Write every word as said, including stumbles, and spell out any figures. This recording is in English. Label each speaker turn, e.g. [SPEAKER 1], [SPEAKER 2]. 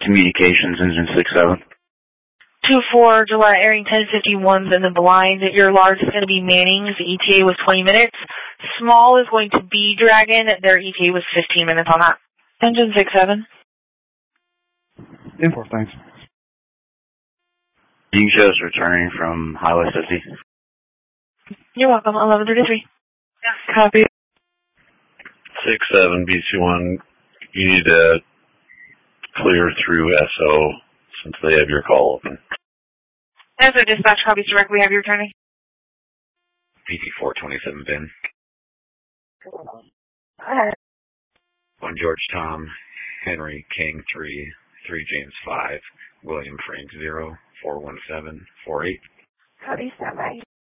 [SPEAKER 1] Communications, engine six seven.
[SPEAKER 2] two four, July airing ten fifty-one's in the blind. Your large is going to be Manning's. The E T A was twenty minutes. Small is going to be Dragon. Their E T A was fifteen minutes on that. Engine six seven.
[SPEAKER 3] ten four, thanks.
[SPEAKER 1] You can show us returning from Highway fifty.
[SPEAKER 2] You're welcome. eleven thirty-three. Yeah. Copy.
[SPEAKER 4] six seven, B C one, you need to clear through S O since they have your call open.
[SPEAKER 2] As a dispatch copies directly, have you returning?
[SPEAKER 5] P T four twenty-seven, Ben.
[SPEAKER 2] Hi.
[SPEAKER 5] One George Tom, Henry King three, three James five, William Frank zero, four one seven, four eight.
[SPEAKER 2] Copy, stand by.